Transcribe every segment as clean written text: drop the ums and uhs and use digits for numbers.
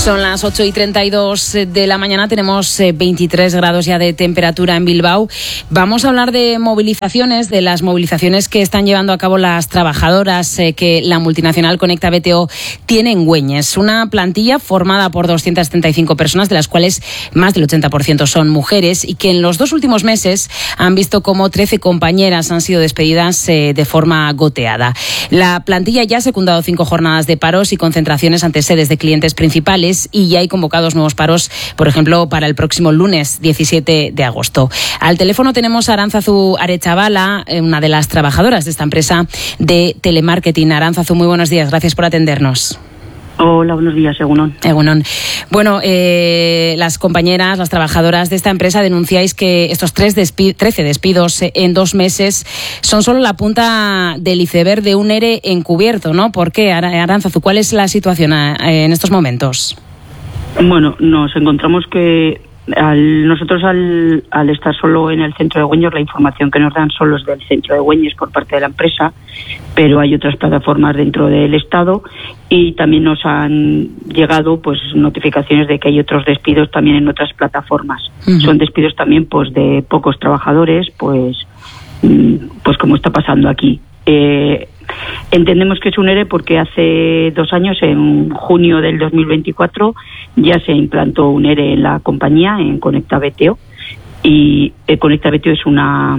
Son las 8:32 de la mañana, tenemos 23 grados ya de temperatura en Bilbao. Vamos a hablar de movilizaciones, de las movilizaciones que están llevando a cabo las trabajadoras que la multinacional Conecta BTO tiene en Güeñes. Una plantilla formada por 275 personas, de las cuales más del 80% son mujeres, y que en los 2 últimos meses han visto cómo 13 compañeras han sido despedidas de forma goteada. La plantilla ya ha secundado 5 jornadas de paros y concentraciones ante sedes de clientes principales, y ya hay convocados nuevos paros, por ejemplo, para el próximo lunes 17 de agosto. Al teléfono tenemos a Arantzazu Arechavala, una de las trabajadoras de esta empresa de telemarketing. Arantzazu, muy buenos días, gracias por atendernos. Hola, buenos días, Egunon. Egunon. Bueno, las compañeras, las trabajadoras de esta empresa denunciáis que estos 13 despidos en 2 meses son solo la punta del iceberg de un ERE encubierto, ¿no? ¿Por qué, Arantzazu? ¿Cuál es la situación en estos momentos? Bueno, nos encontramos que nosotros al estar solo en el centro de Güeñes, la información que nos dan solo es del centro de Güeñes por parte de la empresa, pero hay otras plataformas dentro del Estado, y también nos han llegado pues notificaciones de que hay otros despidos también en otras plataformas. Uh-huh. Son despidos también pues de pocos trabajadores, pues como está pasando aquí. Entendemos que es un ERE porque hace 2 años, en junio del 2024, ya se implantó un ERE en la compañía, en Conecta BTO, y Conecta BTO es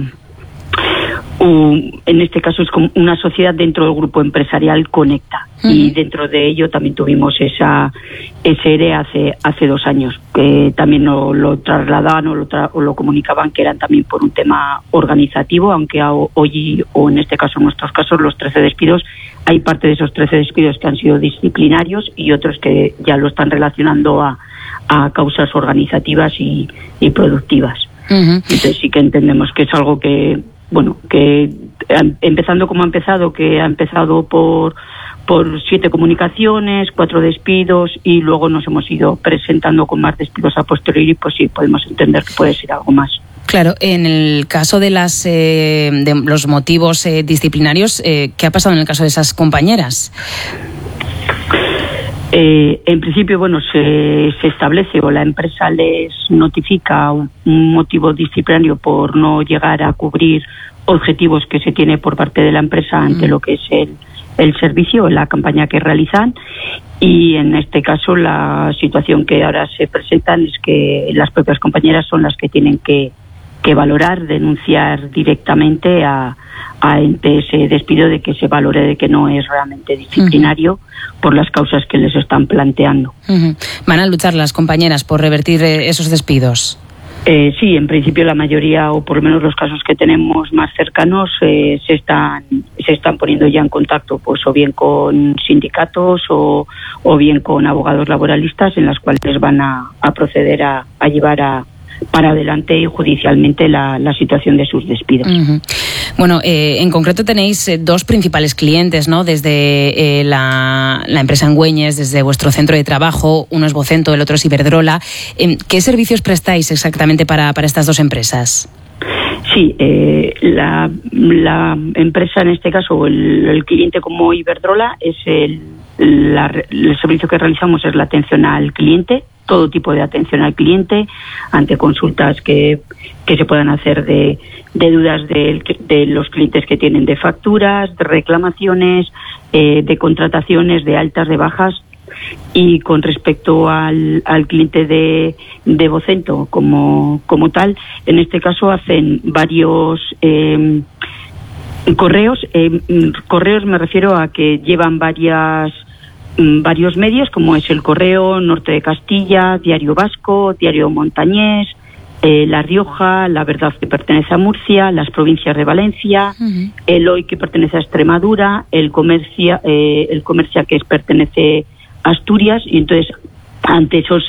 en este caso es como una sociedad dentro del grupo empresarial Conecta. Uh-huh. Y dentro de ello también tuvimos ese ERE hace 2 años, que también lo trasladaban o lo comunicaban que eran también por un tema organizativo, aunque hoy, o en este caso, en nuestros casos, los 13 despidos, hay parte de esos 13 despidos que han sido disciplinarios y otros que ya lo están relacionando a causas organizativas y productivas. Uh-huh. Entonces sí que entendemos que es algo que empezando como ha empezado, que ha empezado por 7 comunicaciones, 4 despidos, y luego nos hemos ido presentando con más despidos a posteriori, pues sí, podemos entender que puede ser algo más. Claro, en el caso de los motivos disciplinarios, ¿qué ha pasado en el caso de esas compañeras? En principio, se establece o la empresa les notifica un motivo disciplinario por no llegar a cubrir objetivos que se tiene por parte de la empresa ante lo que es el servicio, la campaña que realizan, y en este caso la situación que ahora se presentan es que las propias compañeras son las que tienen que valorar, denunciar directamente ante ese despido, de que se valore de que no es realmente disciplinario. Uh-huh. Por las causas que les están planteando. Uh-huh. ¿Van a luchar las compañeras por revertir esos despidos? Sí, en principio la mayoría, o por lo menos los casos que tenemos más cercanos, se están poniendo ya en contacto, pues o bien con sindicatos o bien con abogados laboralistas, en las cuales van a proceder a llevar para adelante judicialmente la situación de sus despidos. Uh-huh. Bueno, en concreto tenéis 2 principales clientes, ¿no? Desde la empresa en Güeñes, desde vuestro centro de trabajo, uno es Vocento, el otro es Iberdrola. ¿Qué servicios prestáis exactamente para estas 2 empresas? Sí, la empresa en este caso, el cliente como Iberdrola, es el servicio que realizamos es la atención al cliente, todo tipo de atención al cliente ante consultas que se puedan hacer de dudas de los clientes que tienen, de facturas, de reclamaciones, de contrataciones, de altas, de bajas. Y con respecto al cliente de Vocento como tal, en este caso hacen varios correos. Correos me refiero a que llevan varios medios, como es el Correo Norte de Castilla, Diario Vasco, Diario Montañés, La Rioja, La Verdad, que pertenece a Murcia, las provincias de Valencia, uh-huh. El Hoy, que pertenece a Extremadura, el Comercia, que pertenece a Asturias, y entonces ante esos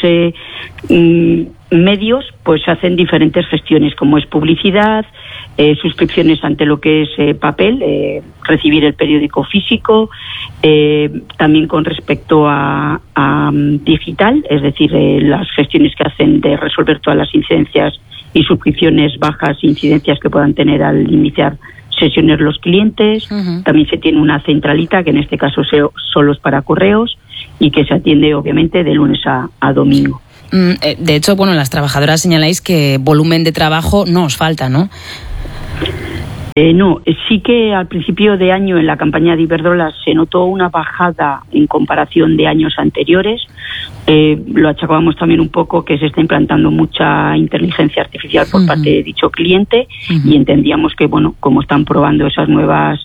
medios pues hacen diferentes gestiones, como es publicidad, suscripciones ante lo que es papel, recibir el periódico físico, también con respecto a digital, es decir, las gestiones que hacen de resolver todas las incidencias y suscripciones bajas, incidencias que puedan tener al iniciar sesiones los clientes. También se tiene una centralita que en este caso solo es para correos y que se atiende obviamente de lunes a domingo. De hecho, bueno, las trabajadoras señaláis que volumen de trabajo no os falta, ¿no? No, sí que al principio de año en la campaña de Iberdrola se notó una bajada en comparación de años anteriores. Lo achacábamos también un poco que se está implantando mucha inteligencia artificial por parte de dicho cliente y entendíamos que, bueno, como están probando esas nuevas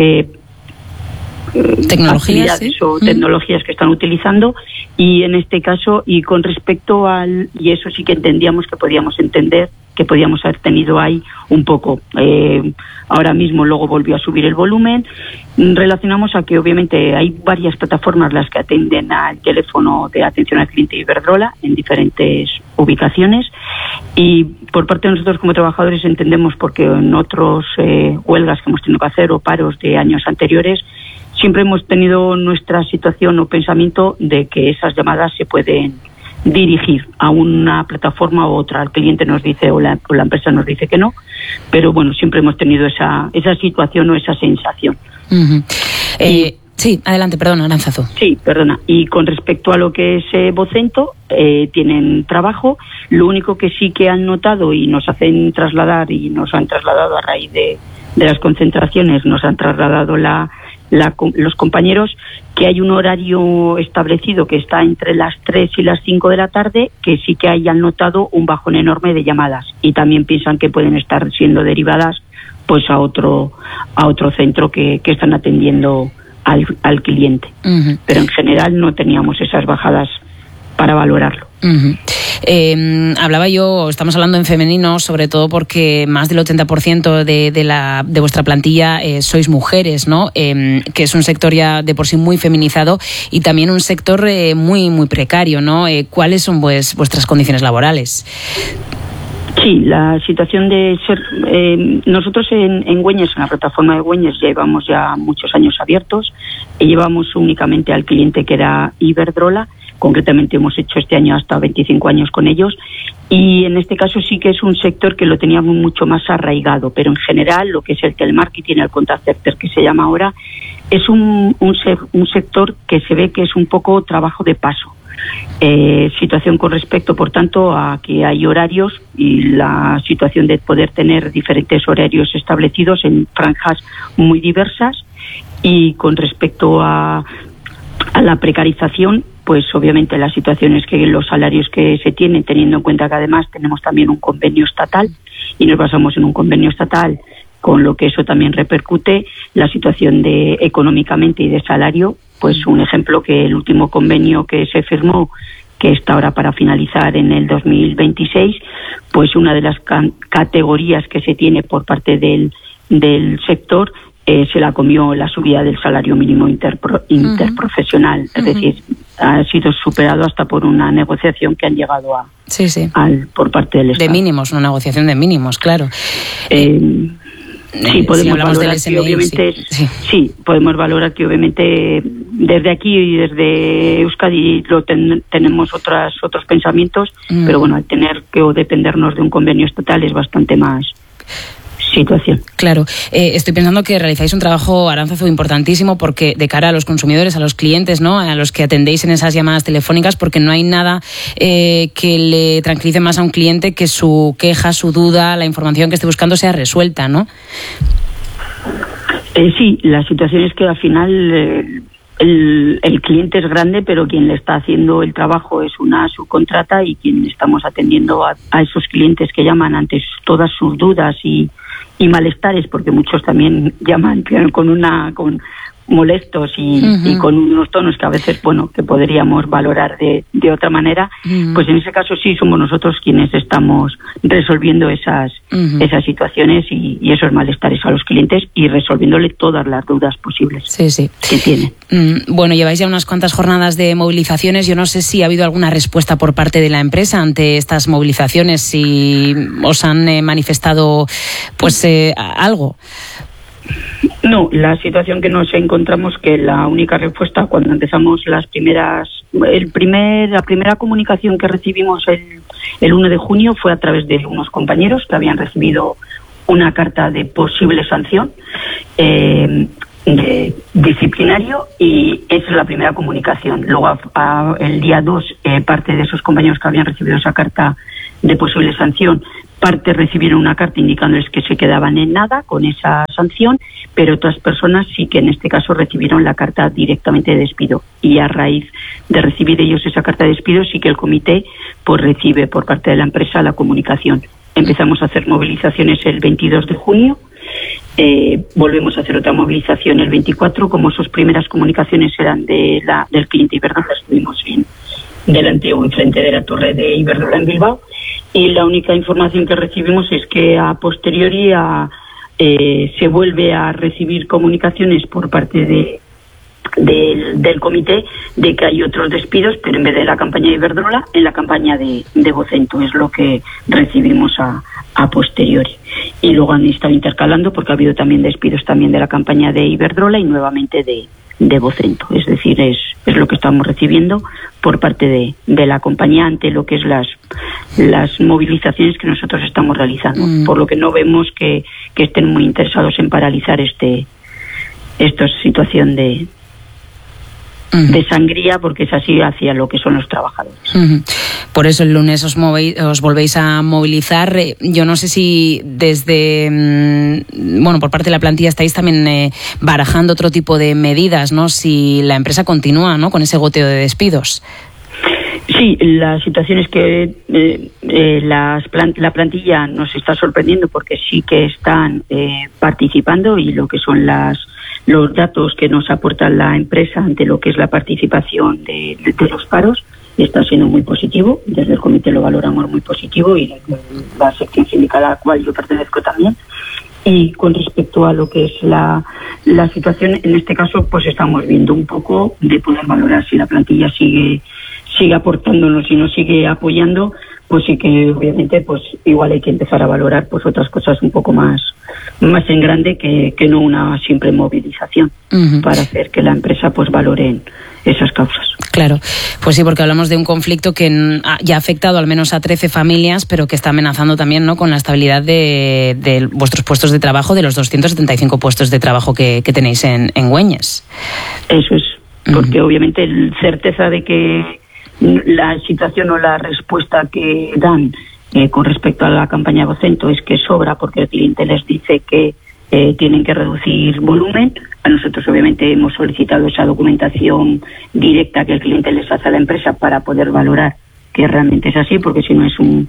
tecnologías, ¿sí? O tecnologías que están utilizando, y en este caso, y con respecto y eso sí que entendíamos que podíamos entender que podíamos haber tenido ahí un poco. Ahora mismo luego volvió a subir el volumen. Relacionamos a que obviamente hay varias plataformas las que atienden al teléfono de atención al cliente Iberdrola en diferentes ubicaciones, y por parte de nosotros como trabajadores entendemos, porque en otros huelgas que hemos tenido que hacer o paros de años anteriores, siempre hemos tenido nuestra situación o pensamiento de que esas llamadas se pueden dirigir a una plataforma u otra. El cliente nos dice o la empresa nos dice que no, pero bueno, siempre hemos tenido esa situación o esa sensación. Sí, adelante, perdona, Aránzazu. Sí, perdona. Y con respecto a lo que es Vocento, tienen trabajo. Lo único que sí que han notado y nos hacen trasladar, y nos han trasladado a raíz de las concentraciones, nos han trasladado los compañeros, que hay un horario establecido que está entre las 3 y las 5 de la tarde, que sí que hayan notado un bajón enorme de llamadas, y también piensan que pueden estar siendo derivadas pues a otro centro que están atendiendo al cliente. Pero en general no teníamos esas bajadas para valorarlo. Estamos hablando en femenino, sobre todo porque más del 80% de vuestra plantilla sois mujeres, ¿no? Que es un sector ya de por sí muy feminizado y también un sector muy, muy precario, ¿no? ¿Cuáles son vuestras condiciones laborales? Sí, la situación de ser... nosotros en Güeñes, en la plataforma de Güeñes, llevamos ya muchos años abiertos y llevamos únicamente al cliente que era Iberdrola. Concretamente hemos hecho este año hasta 25 años con ellos, y en este caso sí que es un sector que lo teníamos mucho más arraigado, pero en general lo que es el telemarketing, el contact center que se llama ahora, es un sector que se ve que es un poco trabajo de paso. Situación con respecto, por tanto, a que hay horarios y la situación de poder tener diferentes horarios establecidos en franjas muy diversas, y con respecto a la precarización, pues obviamente la situación es que los salarios que se tienen, teniendo en cuenta que además tenemos también un convenio estatal y nos basamos en un convenio estatal, con lo que eso también repercute, la situación de económicamente y de salario, pues un ejemplo, que el último convenio que se firmó, que está ahora para finalizar en el 2026, pues una de las categorías que se tiene por parte del sector se la comió la subida del salario mínimo interprofesional. Es decir, ha sido superado hasta por una negociación que han llegado por parte del Estado. De mínimos, una negociación de mínimos, claro. Sí, podemos valorar que obviamente podemos valorar que obviamente desde aquí y desde Euskadi tenemos otros pensamientos, pero bueno, al tener que dependernos de un convenio estatal es bastante más situación. Claro, estoy pensando que realizáis un trabajo, Aránzazu, importantísimo, porque de cara a los consumidores, a los clientes, ¿no?, a los que atendéis en esas llamadas telefónicas, porque no hay nada que le tranquilice más a un cliente que su queja, su duda, la información que esté buscando sea resuelta, ¿no? Sí, la situación es que al final el cliente es grande, pero quien le está haciendo el trabajo es una subcontrata, y quien estamos atendiendo a esos clientes que llaman ante todas sus dudas y malestares, porque muchos también llaman con molestos y con unos tonos que a veces, bueno, que podríamos valorar de otra manera, pues en ese caso sí somos nosotros quienes estamos resolviendo esas situaciones y esos malestares a los clientes, y resolviéndole todas las dudas posibles que tienen. Bueno, lleváis ya unas cuantas jornadas de movilizaciones. Yo no sé si ha habido alguna respuesta por parte de la empresa ante estas movilizaciones, si os han manifestado pues algo. No, la situación que nos encontramos, que la única respuesta cuando empezamos la primera comunicación que recibimos el 1 de junio fue a través de unos compañeros que habían recibido una carta de posible sanción de disciplinario, y esa es la primera comunicación. Luego, el día 2, parte de esos compañeros que habían recibido esa carta de posible sanción, parte recibieron una carta indicándoles que se quedaban en nada con esa sanción, pero otras personas sí que en este caso recibieron la carta directamente de despido, y a raíz de recibir ellos esa carta de despido sí que el comité pues recibe por parte de la empresa la comunicación. Empezamos a hacer movilizaciones el 22 de junio, volvemos a hacer otra movilización el 24, como sus primeras comunicaciones eran del cliente Iberdrola, estuvimos delante o enfrente de la torre de Iberdrola en Bilbao, y la única información que recibimos es que a posteriori se vuelve a recibir comunicaciones por parte del comité de que hay otros despidos, pero en vez de la campaña de Iberdrola, en la campaña de Vocento. Es lo que recibimos a posteriori. Y luego han estado intercalando porque ha habido también despidos también de la campaña de Iberdrola y nuevamente de Vocento. Es decir, es lo que estamos recibiendo por parte de la compañía ante lo que es las movilizaciones que nosotros estamos realizando. Por lo que no vemos que estén muy interesados en paralizar esta situación de sangría, porque es así hacia lo que son los trabajadores. Por eso el lunes os volvéis a movilizar. Yo no sé si desde, por parte de la plantilla estáis también barajando otro tipo de medidas, ¿no? Si la empresa continúa, ¿no?, con ese goteo de despidos. Sí, la situación es que la plantilla nos está sorprendiendo porque sí que están participando, y lo que son los datos que nos aporta la empresa ante lo que es la participación de los paros está siendo muy positivo. Desde el comité lo valoramos muy positivo, y la sección sindical a la cual yo pertenezco también. Y con respecto a lo que es la situación, en este caso pues estamos viendo un poco de poder valorar si la plantilla sigue aportándonos y nos sigue apoyando, pues sí que obviamente pues igual hay que empezar a valorar pues otras cosas un poco más en grande que no una simple movilización, para hacer que la empresa pues valore esas causas. Claro, pues sí, porque hablamos de un conflicto que ya ha afectado al menos a 13 familias, pero que está amenazando también, ¿no?, con la estabilidad de vuestros puestos de trabajo, de los 275 puestos de trabajo que tenéis en Güeñes. Eso es, porque obviamente certeza de que la situación o la respuesta que dan con respecto a la campaña Vocento es que sobra, porque el cliente les dice que tienen que reducir volumen. A nosotros obviamente hemos solicitado esa documentación directa que el cliente les hace a la empresa para poder valorar que realmente es así, porque si no es un